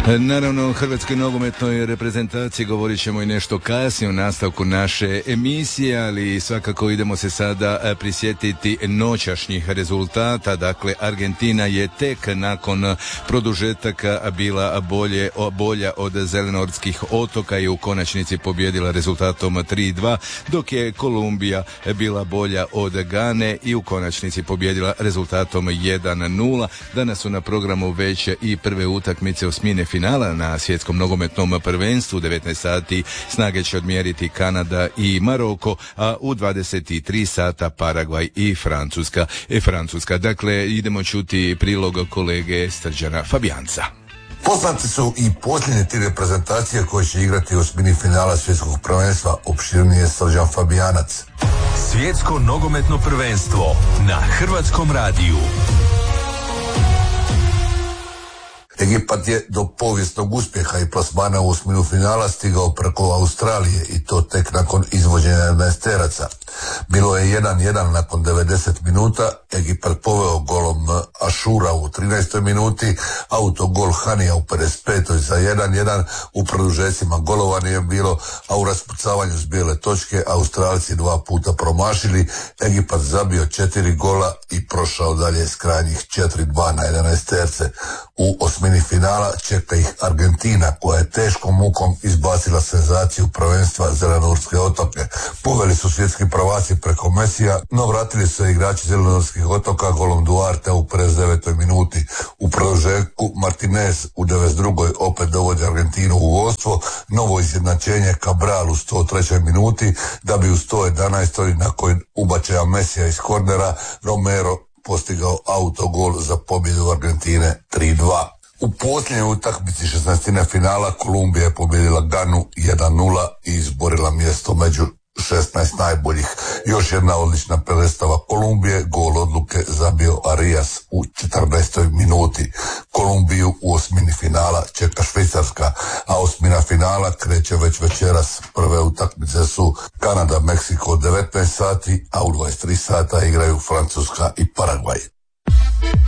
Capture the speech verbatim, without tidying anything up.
Naravno, o hrvatskoj nogometnoj reprezentaciji govorit ćemo i nešto kasnije u nastavku naše emisije, ali svakako idemo se sada prisjetiti noćašnjih rezultata. Dakle, Argentina je tek nakon produžetaka bila bolje, bolja od Zelenortskih otoka i u konačnici pobijedila rezultatom tri dva, dok je Kolumbija bila bolja od Gane i u konačnici pobijedila rezultatom jedan nula. Danas su na programu već i prve utakmice osmine finala na svjetskom nogometnom prvenstvu. U devetnaest sati snage će odmjeriti Kanada i Maroko, a u dvadeset tri sata Paragvaj i Francuska. E, Francuska. Dakle, idemo čuti prilog kolege Srđana Fabijanca. Poznati su i posljednje tri reprezentacije koje će igrati u osmini finala svjetskog prvenstva. Opširnije Srđan Fabijanac. Svjetsko nogometno prvenstvo na Hrvatskom radiju. Egipat je do povijesnog uspjeha i plasmana u osminu finala stigao preko Australije i to tek nakon izvođenja jedanaesteraca. Bilo je jedan jedan nakon devedeset minuta, Egipat poveo golom Ašura u trinaestoj minuti, autogol Hanija u pedeset petoj za jedan jedan, u produžecima golova nije bilo, a u raspucavanju s bijele točke Australci dva puta promašili, Egipat zabio četiri gola i prošao dalje s krajnjih četiri dva na jedanaesterce. U osmini finala čeka ih Argentina, koja je teškom mukom izbacila senzaciju prvenstva Zelenortske otoke. Poveli su svjetski prvaci preko Mesija, no vratili su se igrači Zelenortskih otoka golom Duarte u pedeset devetoj minuti. U produžetku Martinez u devedeset drugoj opet dovodi Argentinu u vodstvo, novo izjednačenje Cabral u sto trećoj minuti, da bi u sto jedanaestoj nakon ubačaja Mesija iz kornera Romero postigao autogol za pobjedu Argentine tri dva. U posljednjoj utakmici šesnaestine finala Kolumbija je pobijedila Ganu jedan nula i izborila mjesto među šesnaest najboljih. Još jedna odlična predstava Kolumbije, gol odluke zabio Arias u četrnaestoj minuti. Kolumbiju u osmini finala čeka Švicarska, a osmina finala kreće već večeras. Prve utakmice su Kanada, Meksiko devetnaest sati, a u dvadeset tri sata igraju Francuska i Paragvaj.